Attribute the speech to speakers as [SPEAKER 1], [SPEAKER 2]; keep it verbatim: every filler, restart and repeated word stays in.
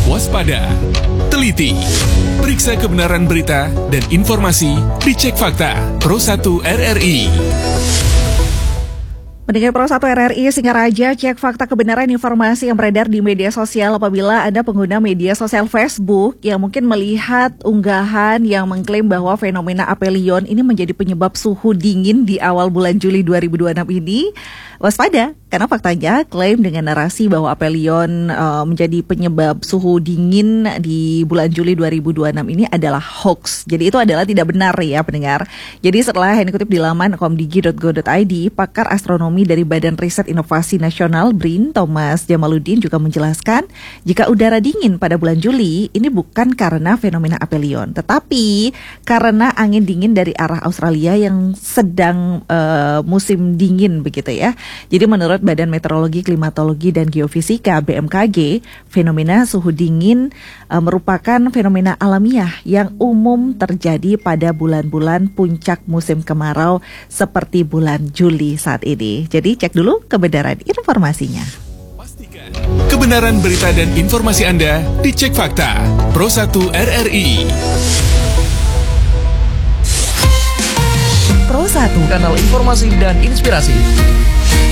[SPEAKER 1] Waspada, teliti, periksa kebenaran berita dan informasi, dicek fakta. Pro satu R R I.
[SPEAKER 2] Pendengar Pro satu R R I, Singaraja, cek fakta kebenaran informasi yang beredar di media sosial. Apabila Anda pengguna media sosial Facebook yang mungkin melihat unggahan yang mengklaim bahwa fenomena aphelion ini menjadi penyebab suhu dingin di awal bulan Juli dua ribu dua puluh enam ini, waspada, karena faktanya klaim dengan narasi bahwa aphelion uh, menjadi penyebab suhu dingin di bulan Juli dua ribu dua puluh enam ini adalah hoax. Jadi itu adalah tidak benar ya pendengar. Jadi setelah yang dikutip di laman komdigi dot go dot i d, pakar astronomi dari Badan Riset Inovasi Nasional B R I N, Thomas Jamaluddin, juga menjelaskan jika udara dingin pada bulan Juli ini bukan karena fenomena aphelion, tetapi karena angin dingin dari arah Australia yang sedang uh, musim dingin begitu ya. Jadi menurut Badan Meteorologi, Klimatologi dan Geofisika B M K G, fenomena suhu dingin uh, merupakan fenomena alamiah yang umum terjadi pada bulan-bulan puncak musim kemarau seperti bulan Juli saat ini. Jadi cek dulu kebenaran informasinya.
[SPEAKER 1] Pastikan kebenaran berita dan informasi Anda dicek fakta. Pro satu R R I.
[SPEAKER 3] Pro satu, kanal informasi dan inspirasi.